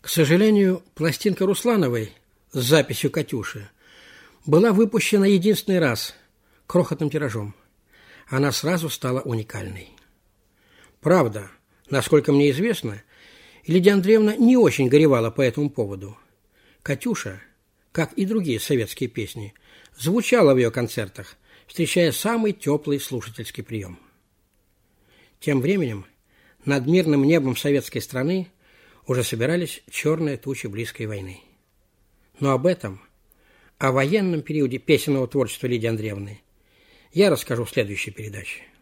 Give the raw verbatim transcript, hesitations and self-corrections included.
К сожалению, пластинка Руслановой с записью «Катюши» была выпущена единственный раз, крохотным тиражом. Она сразу стала уникальной. Правда, насколько мне известно, Лидия Андреевна не очень горевала по этому поводу. «Катюша», как и другие советские песни, звучала в ее концертах, встречая самый теплый слушательский прием. Тем временем над мирным небом советской страны уже собирались черные тучи близкой войны. Но об этом, о военном периоде песенного творчества Лидии Андреевны, я расскажу в следующей передаче.